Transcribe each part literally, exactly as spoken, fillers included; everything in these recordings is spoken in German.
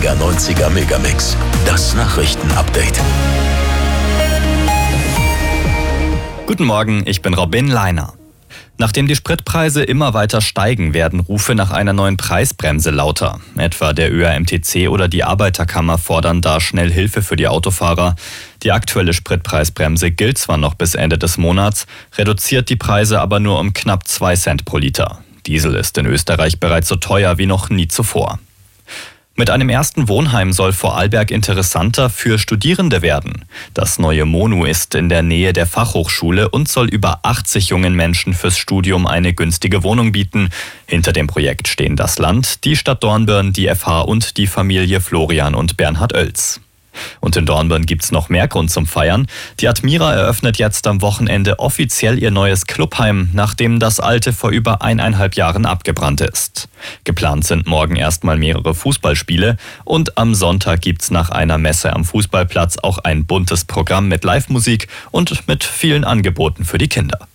achtziger, neunziger Megamix. Das Nachrichtenupdate. Guten Morgen, ich bin Robin Leiner. Nachdem die Spritpreise immer weiter steigen, werden Rufe nach einer neuen Preisbremse lauter. Etwa der Ö R M T C oder die Arbeiterkammer fordern da schnell Hilfe für die Autofahrer. Die aktuelle Spritpreisbremse gilt zwar noch bis Ende des Monats, reduziert die Preise aber nur um knapp zwei Cent pro Liter. Diesel ist in Österreich bereits so teuer wie noch nie zuvor. Mit einem ersten Wohnheim soll Vorarlberg interessanter für Studierende werden. Das neue Monu ist in der Nähe der Fachhochschule und soll über achtzig jungen Menschen fürs Studium eine günstige Wohnung bieten. Hinter dem Projekt stehen das Land, die Stadt Dornbirn, die F H und die Familie Florian und Bernhard Oels. Und in Dornbirn gibt's noch mehr Grund zum Feiern. Die Admira eröffnet jetzt am Wochenende offiziell ihr neues Clubheim, nachdem das alte vor über eineinhalb Jahren abgebrannt ist. Geplant sind morgen erstmal mehrere Fußballspiele und am Sonntag gibt's nach einer Messe am Fußballplatz auch ein buntes Programm mit Live-Musik und mit vielen Angeboten für die Kinder.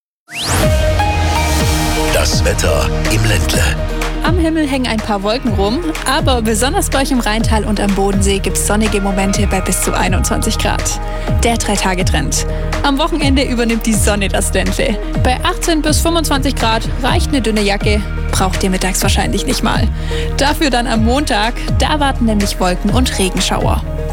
Das Wetter im Ländle. Am Himmel hängen ein paar Wolken rum, aber besonders bei euch im Rheintal und am Bodensee gibt es sonnige Momente bei bis zu einundzwanzig Grad. Der Drei-Tage-Trend. Am Wochenende übernimmt die Sonne das Ländle. Bei achtzehn bis fünfundzwanzig Grad reicht eine dünne Jacke, braucht ihr mittags wahrscheinlich nicht mal. Dafür dann am Montag, da warten nämlich Wolken und Regenschauer.